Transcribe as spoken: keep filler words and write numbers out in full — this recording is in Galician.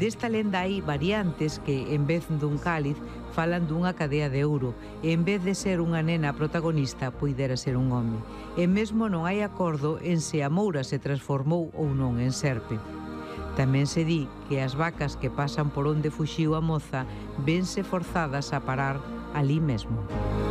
Desta lenda hai variantes que, en vez dun cáliz, falan dunha cadea de ouro, e en vez de ser unha nena protagonista, poidera ser un home. E mesmo non hai acordo en se a moura se transformou ou non en serpe. Tamén se di que as vacas que pasan por onde fuxiu a moza vense forzadas a parar ali mesmo.